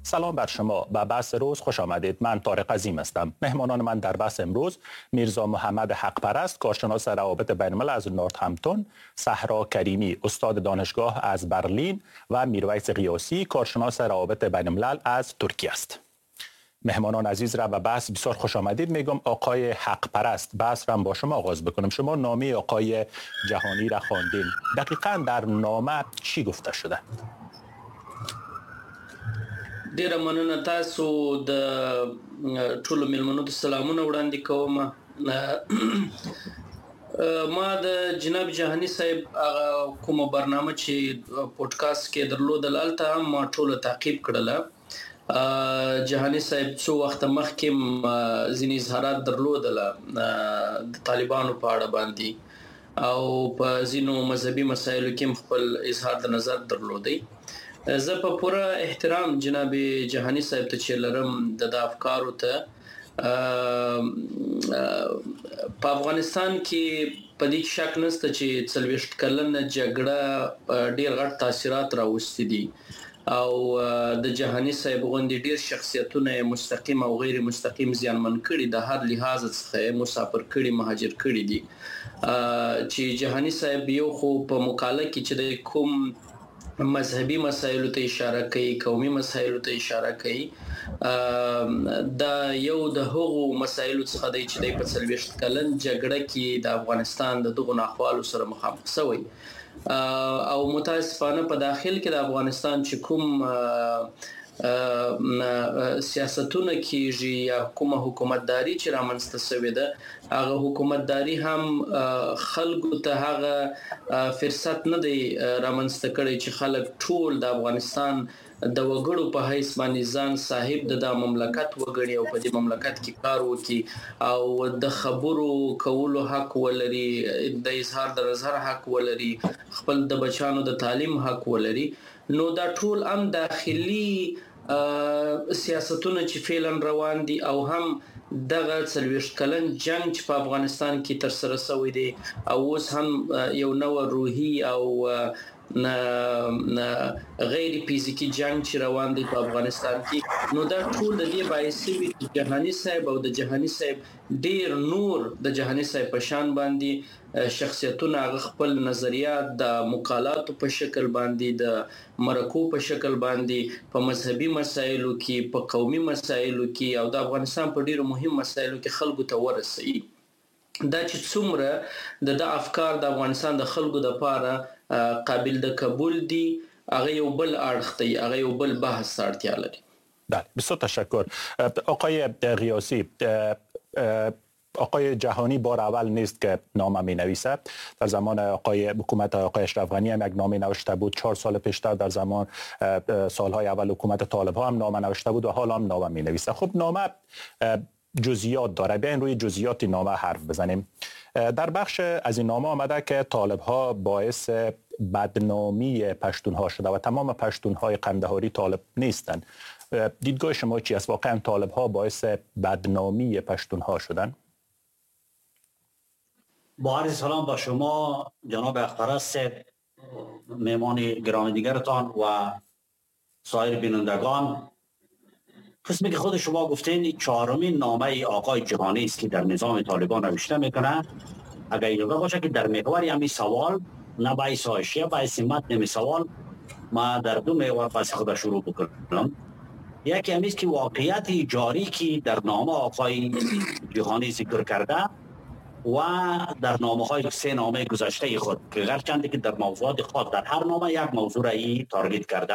سلام بر شما. به بحث روز خوش آمدید. من طارق عظیم هستم. مهمانان من در بحث امروز میرزا محمد حق پرست، کارشناس روابط بین الملل از نورتهمپتون، صحرا کریمی، استاد دانشگاه از برلین و میرویس قیاسی، کارشناس روابط بین الملل از ترکیه است. مهمانان عزیز را به بحث بسیار خوش آمدید میگم. آقای حق پرست، بحث را با شما آغاز بکنم. شما نامه آقای جهانی را خواندین. دقیقاً در نامه چی گفته شده؟ ډیره مننه. تاسو د ټولو مېلمنو ته سلامونه وړاندې کوم. ما د جناب جهانی صاحب کومه برنامه چې پودکاسټ کې درلودل هلته هم ما ټوله تعقیب کړله. جهانی صاحب څو وخت مخکې ځینې اظهارات درلودله د طالبانو په اړه باندې او په ځینو مذهبي مسایلو کې خپل اظهار د نظر درلودی. زه په پوره احترام جناب جهانی صاحب ته چې لرم د افکارو ته په افغانستان کې په دې شک نشته چې 40 کلنه جګړه ډیر غټ تاثیرات راوستي دي او د جهانی صاحب غوندي ډیر شخصیتونه مستقیم او غیر مستقیم زیانمن کړي، د هر لحاظ څخه مسافر کړي، مهاجر کړي دي. چې جهانی صاحب یو خو په مقاله کې چې د کوم مذهبي مسایلو ته اشاره کوي، قومي مسایلو ته اشاره کوي، دا یو د هغو مسایلو څخه دی چې د 40 کلن جګړه کې د افغانستان د دغو ناخوالو سره مخامخ شوی او متاسفانه په داخل کې د افغانستان چې کوم سیاستونه کیږي یا کومه حکومتداري چې رامنځته شوې ده، هغه حکومتداري هم خلکو ته هغه فرصت نه دی رامنځته کړی چې خلک ټول د افغانستان د وګړو په حیث باندې ځان صاحب د مملکت وګړي او په دې مملکت کې کار وکړي او د خبرو کولو حق ولري، د اظهار د نظر حق ولري، خپل د بچانو د تعلیم حق ولري. نو دا ټول هم داخلي سیاستونه چې فعلا روان دي او هم دغه 40 کلن جنگ چې په افغانستان کې تر سره شوی دی او اوس هم یو نو روحي او غیر فزیکی جنگ چې روان دی په افغانستان کې، نو دا ټول د دې باعث وي چې جهانی صاحب او د جهانی صاحب ډیر نور د جهانی صاحب په شان باندې شخصیتونه خپل نظریات د مقالاتو په شکل باندې، د مرکو په شکل باندې په مذهبي مسایلو کې، په قومي مسایلو کې او د افغانستان په ډیرو مهم مسایلو کې خلکو ته ورسوي. دا چې څومره د افکار د افغانستان د خلکو د لپاره قابل د قبول دي، هغه یو بل اړخ دی، هغه یو بل بحث اړتیا لري. بله، بسیار تشکر. آقای قیاسی، آقای جهانی بار اول نیست که نامه می نویسه. در زمان حکومت آقای اشرف غنی هم یک نامه نوشته بود، 4 سال پیشتر در زمان سالهای اول حکومت طالب ها هم نامه نوشته بود و حالا هم نامه می نویسه. خب نامه جزئیات داره، بیاین روی جزئیات نامه حرف بزنیم. در بخش از این نامه آمده که طالب ها باعث بدنامی پشتون ها شده و تمام پشتون های قندهاری طالب نیستند. دیدگاه شما چی است؟ واقعا طالب ها باعث بدنامی پشتون ها شدن؟ با عرض سلام با شما جناب حق پرست، مهمان گرامی دیگرتان و سایر بینندگان. قسمی که خود شما گفتین 4مین نامه آقای جهانی است که در نظام طالبان نوشته میکنه. اگر اجازه باشه که در محور همین سوال، نه باعث حاشیه، باعث متن سوال، ما در 2 محور پس خود شروع بکنم. یکی همیست که واقعیت جاری که در نامه آقای جهانی ذکر کرده و در نامه های 3 نامه گذشته خود که گرچند که در موضوعات خود در هر نامه یک موضوع را تارگت کرده،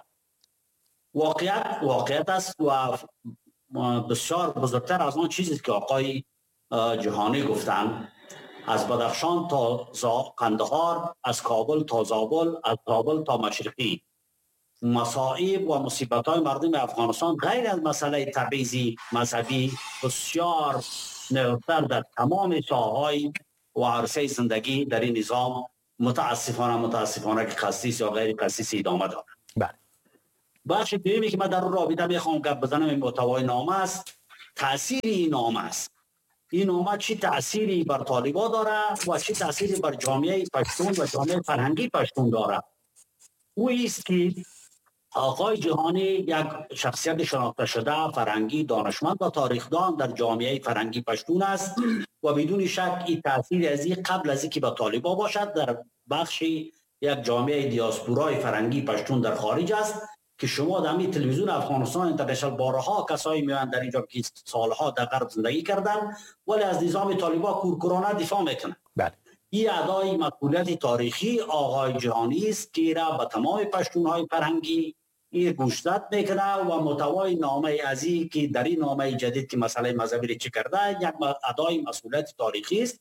واقعیت است و بسیار بزرگتر از آن چیزی که آقای جهانی گفتند. از بدخشان تا قندهار، از کابل تا زابل، از زابل تا مشرقی، مصائب و مصیبت‌های مردم افغانستان غیر از مسئله تبعیض مذهبی بسیار نهفتر در تمام ساحه‌های و عرصه زندگی در این نظام متاسفانه که خصیص یا غیر خصیص ادامه دارد. بله. بخش دومی که من در رابطه میخوام گپ بزنم این محتوای نامه است، تاثیر این نامه است. این نامه چی تأثیری بر طالبان داره و چی تأثیری بر جامعه پشتون و جامعه فرهنگی پشتون داره. او است که آقای جهانی یک شخصیت شناخته شده فرهنگی دانشمند و تاریخدان در جامعه فرهنگی پشتون است و بدون شک این تاثیر از این قبل از اینکه به طالبا باشد در بخشی یک جامعه دیاسپورای فرهنگی پشتون در خارج است که شما در این تلویزیون افغانستان اینترنشنال بارها کسایی میان در اینجا که سالها در غرب زندگی کردن ولی از نظام طالبا کورکورانه دفاع میکنن. بله. این ادای مسئولیت تاریخی آقای جهانی است که را به تمام پشتونهای فرهنگی این گوشزد میکنه و محتوای نامه ازی که در این نامه جدید که مسئله مذهبی چی کرده یک ادای مسئولیت تاریخی است.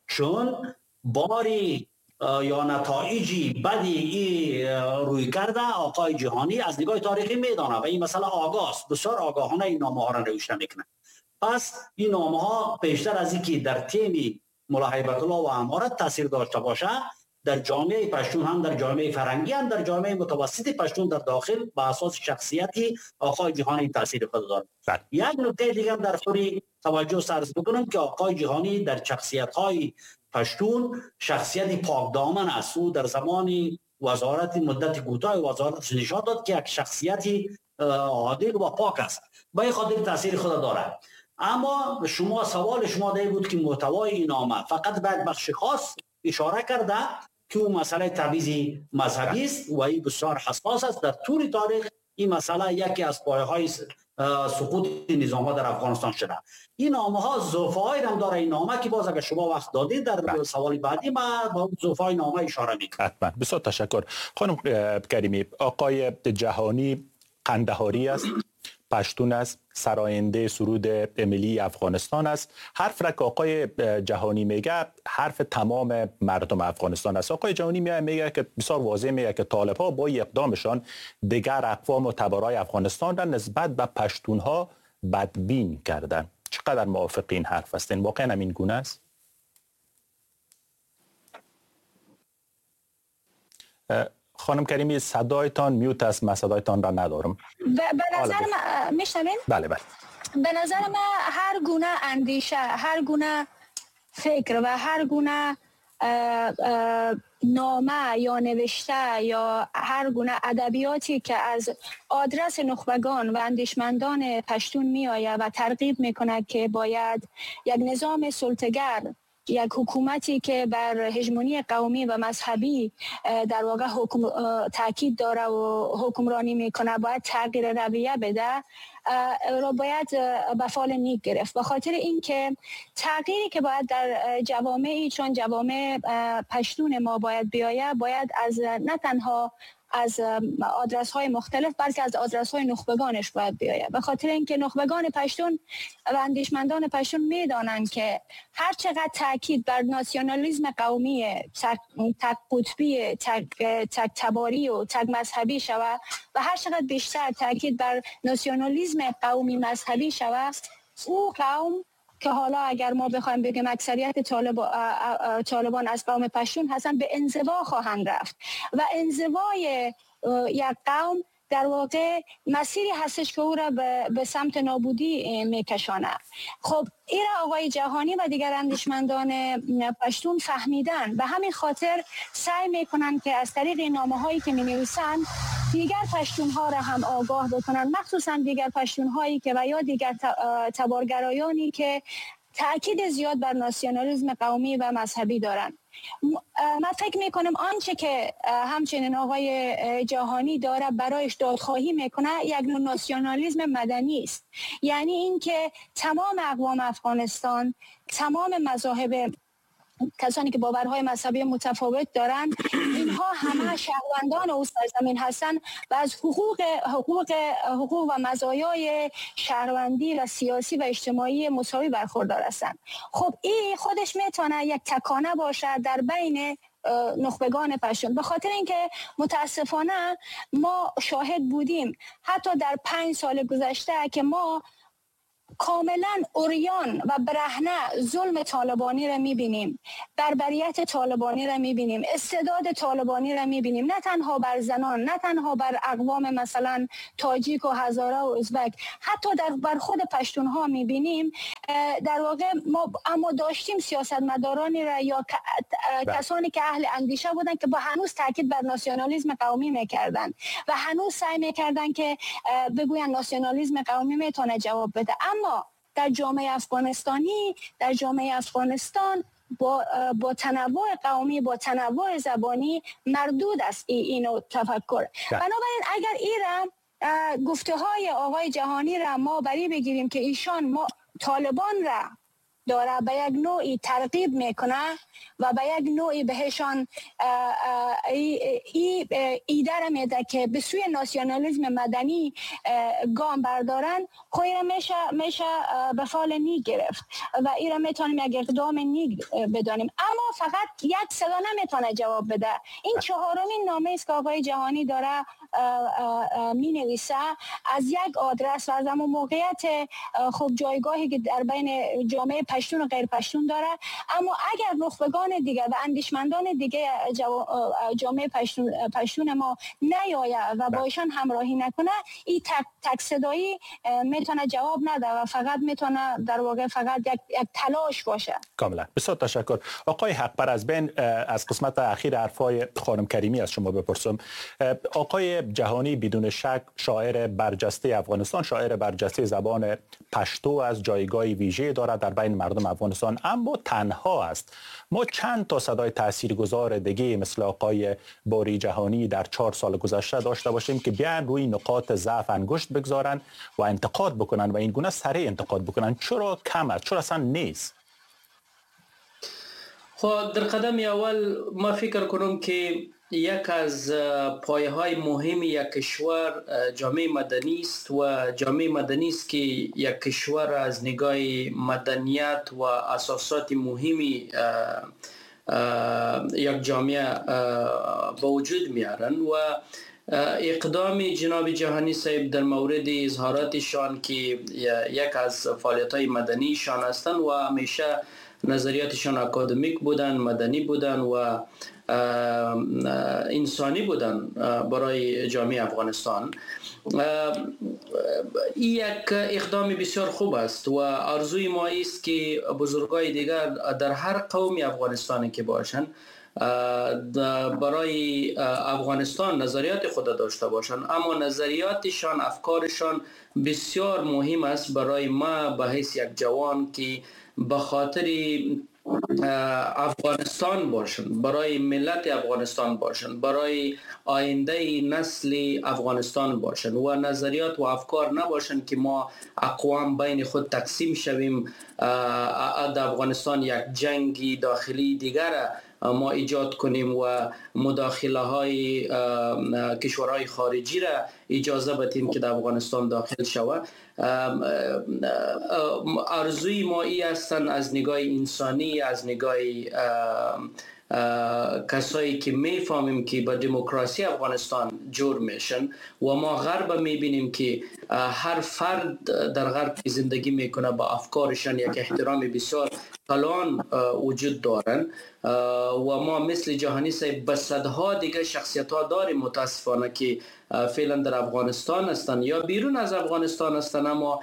چون باری یا نتایجی بدی این روی کرده آقای جهانی از نگاه تاریخی میدانه و این مسئله آگاست، بسیار آگاهانه این نامه ها را نوشته میکنه. پس این نامه ها پیشتر از اینکه در تیم ملا هیبت الله و امارت تاثیر داشته باشه در جامعه پشتون هم در جامعه فرهنگی هم در جامعه متوسط پشتون در داخل به اساس شخصیتی آقای جهانی تاثیر خود دارد. یک نکته دیگه در خوری توجه سرز بکنم که آقای جهانی در شخصیت‌های پشتون شخصیت پاک دامن است. او در زمان وزارت مدت کوتاه وزارت نشان داد که یک شخصیتی عادل و پاک است. به این خاطر تاثیر خود دارد. اما سوال شما ده بود که محتوای این نامه فقط به بخش خاص اشاره کرده که اون مسئله تبعیض مذهبی است و این بسیار حساس است. در طول تاریخ این مسئله یکی از پایه‌های سقوط نظام‌ها در افغانستان شده. این نامه‌ها ظرف‌هایی هم داره. این نامه که باز اگر شما وقت دادید در سوال بعدی ما با ظرف‌های نامه اشاره می‌کنم. حتما. بسیار تشکر. خانم کریمی، آقای جهانی قندهاری است، پشتون است، سراینده سرود ملی افغانستان است. حرف را که آقای جهانی میگه حرف تمام مردم افغانستان است. آقای جهانی میگه که بسیار واضح میگه که طالب‌ها با اقدامشان دیگر اقوام و تبارهای افغانستان را نسبت به پشتونها بدبین کردن. چقدر موافق این حرف هستین؟ واقعا همین گونه است؟ خانم کریمی صدایتان میوت است، من صدایتان را ندارم. به نظر من میشنوین؟ بله بله. به نظر من هر گونه اندیشه، هر گونه فکر و هر گونه نامه یا نوشته یا هر گونه ادبیاتی که از آدرس نخبگان و اندیشمندان پشتون می آید و ترغیب می کند که باید یک نظام سلطه‌گر، یک حکومتی که بر هژمونی قومی و مذهبی در واقع تاکید داره و حکمرانی میکنه باید تغییر رویه بده را باید به فال نیک گرفت. به خاطر اینکه تغییری که باید در جوامعی چون جوامع پشتون ما باید بیاید، باید از نه تنها از آدرس های مختلف بلکه از آدرس های نخبگانش باید بیاید. به خاطر اینکه نخبگان پشتون و اندیشمندان پشتون میدانند که هر چقدر تاکید بر ناسیونالیسم قومی، تک قطبی، تک تباری و تک مذهبی شود و هر چقدر بیشتر تاکید بر ناسیونالیسم قومی مذهبی شود، او قوم که حالا اگر ما بخوایم بگیم اکثریت طالبان از قوم پشتون هستن به انزوا خواهند رفت و انزوای یک قوم در واقع مسیری هستش که او را به سمت نابودی میکشانه. خب این را آقای جهانی و دیگر اندیشمندان پشتون فهمیدن، به همین خاطر سعی میکنن که از طریق نامه‌هایی که می‌نویسن دیگر پشتون‌ها را هم آگاه بکنن، مخصوصا دیگر پشتون‌هایی که و یا دیگر تبارگرایانی که تأکید زیاد بر ناسیونالیسم قومی و مذهبی دارن. من فکر میکنم آنچه که همچنین آقای جهانی داره برایش دادخواهی میکنه یک نوع ناسیونالیسم مدنی است. یعنی اینکه تمام اقوام افغانستان، تمام مذاهب، کسانی که باورهای مذهبی متفاوت دارند، اینها همه شهروندان او سرزمین هستند و از حقوق و مزایای شهروندی و سیاسی و اجتماعی مساوی برخوردار هستند. خب این خودش میتونه یک تکانه باشه در بین نخبگان پشتون، به خاطر اینکه متاسفانه ما شاهد بودیم حتی در 5 سال گذشته که ما کاملا عریان و برهنه ظلم طالبانی را میبینیم، بربریت طالبانی را میبینیم، استعداد طالبانی را میبینیم، نه تنها بر زنان، نه تنها بر اقوام مثلا تاجیک و هزاره و ازبک، حتی بر خود پشتون ها میبینیم. در واقع ما اما داشتیم سیاستمدارانی را یا کسانی که اهل اندیشه بودن که با هنوز تاکید بر ناسیونالیسم قومی میکردن و هنوز سعی میکردن که بگوین ناسیونالیسم قومی میتونه جواب بده. اما در جامعه افغانستان با تنوع قومی، با تنوع زبانی مردود است اینو تفکر. بنابراین اگر ایران گفته های آقای جهانی را ما بری بگیریم که ایشان طالبان را داره به یک نوعی ترغیب میکنه و به یک نوعی بهشان ایده را میده که به سوی ناسیونالیسم مدنی گام بردارن، خویره میشه به فال نیگ گرفت و ایره میتونیم یک اقدام نیگ بدانیم. اما فقط یک صدا نمیتونه جواب بده. این چهارمین نامه است که آقای جهانی داره می نویسه از یک آدرس و از همون موقعیت خب جایگاهی که در بین جامعه پشتون و غیر پشتون داره. اما اگر نخبگان دیگه و اندیشمندان دیگه جامعه پشتون ما نیایه و با ایشان همراهی نکنه، این تک صدایی میتونه جواب نده و فقط میتونه در واقع فقط یک تلاش باشه. کاملا. بسیار تشکر. آقای حقپر، از بین از قسمت اخیر حرفای خانم کریمی از شما بپرسم. آقای جهانی بدون شک شاعر برجسته افغانستان، شاعر برجسته زبان پشتو از جایگاه ویژه دارد در بین مردم افغانستان، اما تنها است. ما چند تا صدای تاثیرگذار دیگه مثل آقای باری جهانی در 4 سال گذشته داشته باشیم که بیان روی نقاط ضعف انگشت بگذارن و انتقاد بکنن و این گونه سریع انتقاد بکنن. چرا کم است؟ چرا اصلا نیست؟ خب در قدم اول ما فکر کنم که یک از پایه‌های مهم یک کشور جامعه مدنی است و جامعه مدنی است که یک کشور از نگاه مدنیت و اساسات مهمی یک جامعه به وجود میارن و اقدام جناب جهانی صاحب در مورد اظهاراتشان که یک از فعالیت‌های مدنیشان هستند و همیشه نظریاتشان اکادمیک بودن، مدنی بودن و انسانی بودن برای جامعه افغانستان. این یک اقدام بسیار خوب است و آرزوی ما است که بزرگای دیگر در هر قوم افغانستانی که باشند برای افغانستان نظریات خود داشته باشند، اما نظریاتشان، افکارشان بسیار مهم است برای ما به حیث یک جوان که به خاطر افغانستان باشند، برای ملت افغانستان باشند، برای آینده نسل افغانستان باشند و نظریات و افکار نباشند که ما اقوام بین خود تقسیم شویم، در افغانستان یک جنگی داخلی دیگر ما ایجاد کنیم و مداخله های کشورهای خارجی را اجازه بدیم که در افغانستان داخل شود. آرزوی ما ای هستند از نگاه انسانی، از نگاه کسایی که میفهمیم که با دموکراسی افغانستان جور میشن و ما غرب میبینیم که هر فرد در غرب زندگی میکنه با افکارشان یک احترام بسیار کلان وجود دارن و ما مثل جهانی صاحب به صدها دیگه شخصیت ها داریم متاسفانه که فعلا در افغانستان هستن یا بیرون از افغانستان هستن، اما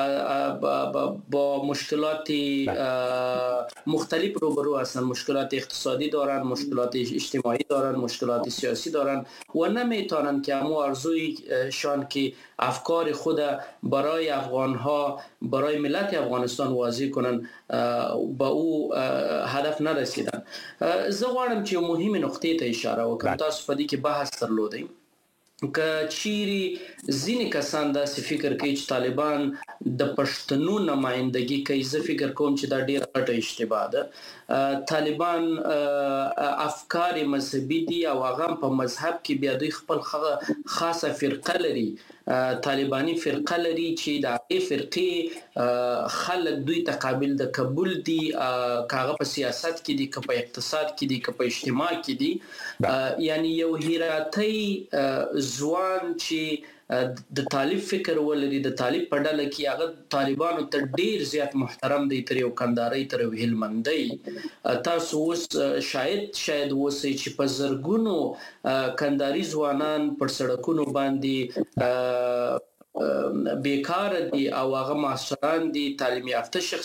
با مشکلات مختلف روبرو هستن. مشکلات اقتصادی دارن، مشکلات اجتماعی دارن، مشکلات سیاسی دارن و نمیتونن که همو آرزویشان که افکار خود برای افغانها، برای ملت افغانستان واضح کنن با او هدف نرسیدن. زه غواړم چې مهمه نقطه ته اشاره وکړم. تاسو په دې کې بحث درلودئ که چیرې ځینې کسان داسې فکر کوي چې طالبان د پښتنو نمایندګي کوي، زه فکر کوم چې دا ډیره غټه اشتباه ده. طالبان افکار مذهبي دي او هغه په مذهب کې بیا دوی خپل خاصه فرقه لري، طالبانی فرقه لري چې د هغې فرقې خلک دوی ته قابل د قبول دي، که هغه په سیاست کې دي، که په اقتصاد کې دي، که په اجتماع کې دي. یعنی یو هراتی ځوان چې د طالب فکر ولري د طالب په ډله کې هغه طالبانو ته ډیر زیات محترم دی تر یو کنداري تر یو هلمندي تاسو اوس شاید وسی چې په زرګونو کنداري ځوانان پر سړکونو باندې بیکار دي او هغه معاشران دي تعلیم یافته